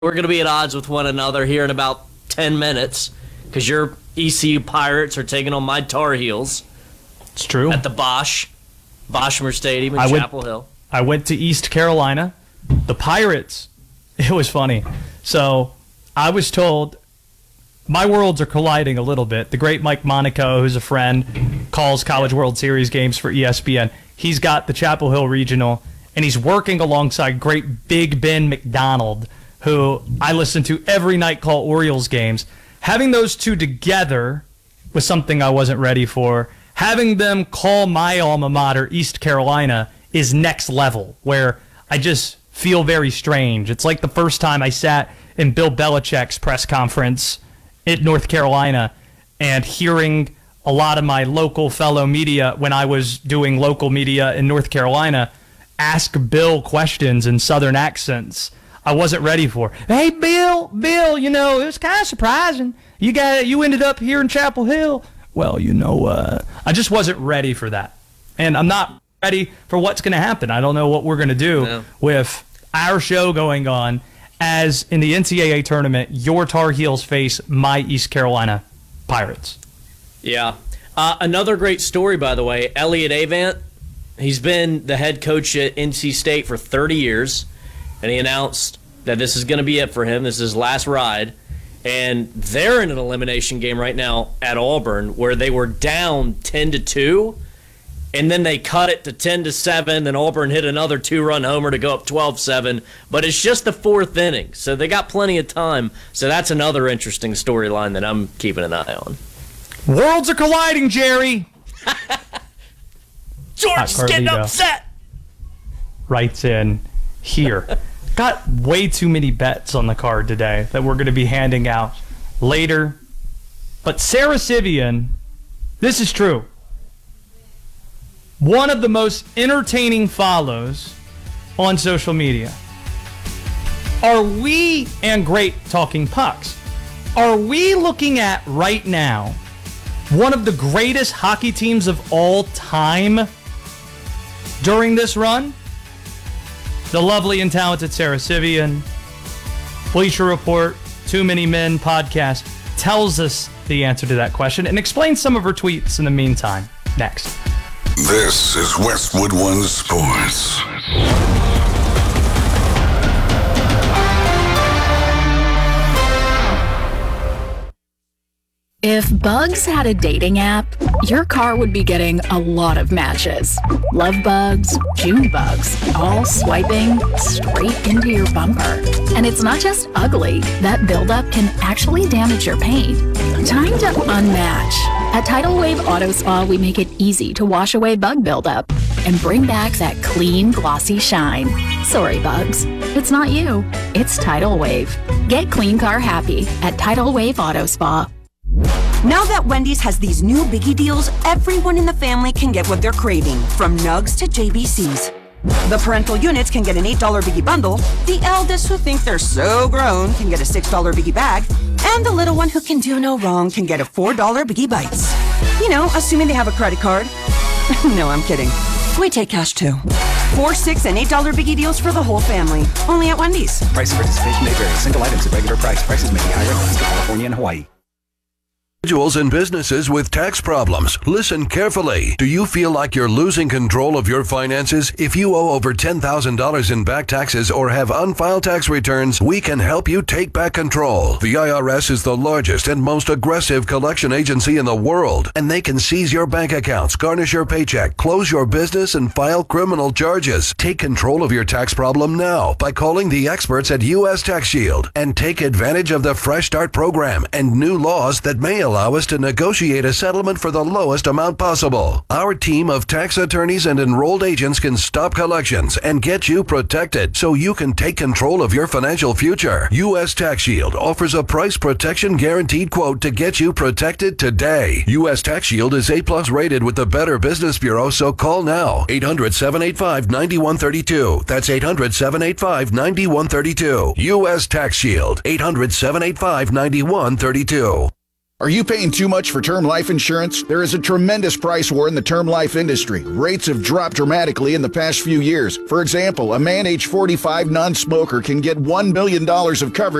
We're going to be at odds with one another here in about 10 minutes because your ECU Pirates are taking on my Tar Heels. It's true. At the Boschmer Stadium in Chapel Hill. I went to East Carolina. The Pirates, it was funny. So I was told my worlds are colliding a little bit. The great Mike Monaco, who's a friend, calls College World Series games for ESPN. He's got the Chapel Hill Regional, and he's working alongside great Big Ben McDonald, who I listen to every night call Orioles games. Having those two together was something I wasn't ready for. Having them call my alma mater, East Carolina, is next level, where I just feel very strange. It's like the first time I sat in Bill Belichick's press conference in North Carolina and hearing a lot of my local fellow media when I was doing local media in North Carolina ask Bill questions in Southern accents I wasn't ready for. Hey, Bill, it was kind of surprising. You ended up here in Chapel Hill. Well, I just wasn't ready for that. And I'm not ready for what's going to happen. I don't know what we're going to do with our show going on as in the NCAA tournament, your Tar Heels face my East Carolina Pirates. Yeah. Another great story, by the way, Elliott Avant. He's been the head coach at NC State for 30 years. And he announced that this is going to be it for him. This is his last ride. And they're in an elimination game right now at Auburn where they were down 10-2, and then they cut it to 10-7. Then Auburn hit another 2-run homer to go up 12-7. But it's just the fourth inning, so they got plenty of time. So that's another interesting storyline that I'm keeping an eye on. Worlds are colliding, Jerry. George is getting upset. Writes in here. Got way too many bets on the card today that we're going to be handing out later. But Sarah Sivian, this is true. One of the most entertaining follows on social media. Are we, and great talking pucks, are we looking at right now one of the greatest hockey teams of all time during this run? The lovely and talented Sarah Sivian, Bleacher Report, Too Many Men podcast, tells us the answer to that question and explains some of her tweets in the meantime. Next. This is Westwood One Sports. If Bugs had a dating app, your car would be getting a lot of matches. Love bugs, June bugs, all swiping straight into your bumper. And it's not just ugly. That buildup can actually damage your paint. Time to unmatch. At Tidal Wave Auto Spa, we make it easy to wash away bug buildup and bring back that clean, glossy shine. Sorry, bugs. It's not you. It's Tidal Wave. Get clean car happy at Tidal Wave Auto Spa. Now that Wendy's has these new biggie deals, everyone in the family can get what they're craving, from nugs to JBCs. The parental units can get an $8 biggie bundle, the eldest who think they're so grown can get a $6 biggie bag, and the little one who can do no wrong can get a $4 biggie bites. Assuming they have a credit card. No, I'm kidding. We take cash too. 4, 6, and $8 biggie deals for the whole family. Only at Wendy's. Price of participation may vary. Single items at regular price. Prices may be higher in Alaska, California, and Hawaii. Individuals and businesses with tax problems, listen carefully. Do you feel like you're losing control of your finances? If you owe over $10,000 in back taxes or have unfiled tax returns, we can help you take back control. The IRS is the largest and most aggressive collection agency in the world, and they can seize your bank accounts, garnish your paycheck, close your business, and file criminal charges. Take control of your tax problem now by calling the experts at U.S. Tax Shield and take advantage of the Fresh Start program and new laws that may allow us to negotiate a settlement for the lowest amount possible. Our team of tax attorneys and enrolled agents can stop collections and get you protected so you can take control of your financial future. U.S. Tax Shield offers a price protection guaranteed quote to get you protected today. U.S. Tax Shield is A+ rated with the Better Business Bureau, so call now. 800-785-9132. That's 800-785-9132. U.S. Tax Shield. 800-785-9132. Are you paying too much for term life insurance? There is a tremendous price war in the term life industry. Rates have dropped dramatically in the past few years. For example, a man age 45 non-smoker can get $1 million of coverage